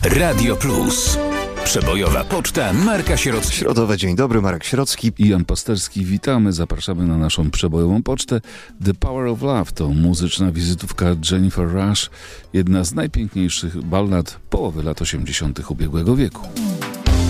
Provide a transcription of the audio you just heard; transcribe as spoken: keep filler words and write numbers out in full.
Radio Plus. Przebojowa poczta Marka Sierockiego. Środowe, dzień dobry, Marek Sierocki i Jan Pasterski. Witamy, zapraszamy na naszą przebojową pocztę. The Power of Love to muzyczna wizytówka Jennifer Rush, jedna z najpiękniejszych ballad połowy lat osiemdziesiątych ubiegłego wieku.